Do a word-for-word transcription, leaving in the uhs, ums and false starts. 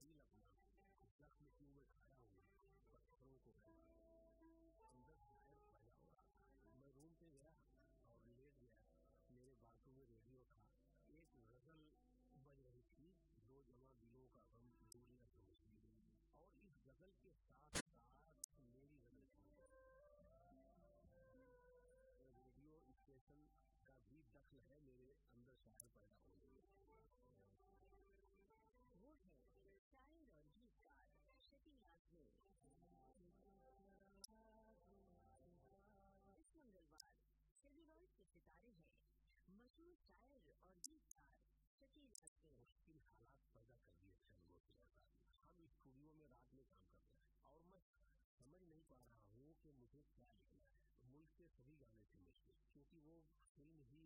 Feel अपना जख्म क्यों में खाया हूँ पत्थरों को अंदर शायर पैदा हुआ। मैं रूम पे गया और लेट गया। मेरे बाथरूम में रेडियो था, एक गजल बज रही थी, दो जमा दिलों का गम दूरियां समझती, और इस गजल के साथ साथ मेरी गजल रेडियो स्टेशन का भी दखल है मेरे अंदर शायर पैदा होने में। वो है शायर और गीतकार शकील आजमी। इस मंगलवार सिटी वॉइस के सितारे हैं मशहूर शायर और गीतकार शकील आजमी। मुश्किल हालात पैदा कर दिए हम स्टूडियो में रात में काम कर रहे हैं और मैं समझ नहीं पा रहा हूँ कि मुझे क्या लिखना है। मुल्क के सभी गाने थे मुश्किल, क्योंकि वो फिल्म ही